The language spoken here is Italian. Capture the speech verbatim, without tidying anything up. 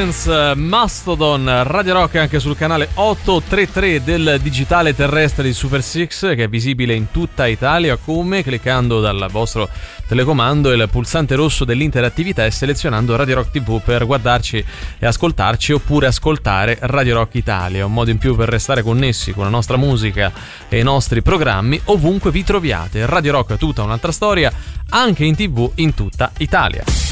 Dance, Mastodon, Radio Rock anche sul canale ottocentotrentatré del digitale terrestre di Super sei, che è visibile in tutta Italia, come cliccando dal vostro telecomando il pulsante rosso dell'interattività e selezionando Radio Rock tivù per guardarci e ascoltarci, oppure ascoltare Radio Rock Italia, un modo in più per restare connessi con la nostra musica e i nostri programmi ovunque vi troviate. Radio Rock è tutta un'altra storia, anche in tivù in tutta Italia.